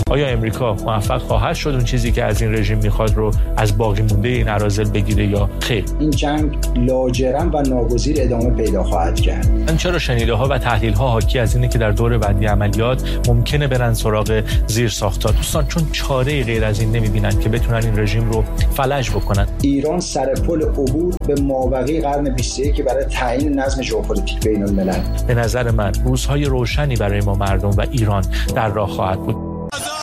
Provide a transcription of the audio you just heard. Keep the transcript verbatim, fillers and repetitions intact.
آیا امریکا موفق خواهد شد اون چیزی که از این رژیم میخواد رو از باقی مونده این اراذل بگیره یا خیر؟ این جنگ لاجرم و ناگزیر ادامه پیدا خواهد کرد. من چرا شنیده ها و تحلیل ها حاکی از اینه که در دور بعدی عملیات ممکنه برن سراغ زیر ساخت‌ها دوستان، چون چاره غیر از این نمیبینن که بتونن این رژیم رو فلج بکنن. ایران سر پل عبور به مابقی قرن بیست و یک برای تعیین نظم ژئوپلیتیک بین الملل. به نظر من روزهای روشنی برای ما مردم و ایران در راه خواهد بود.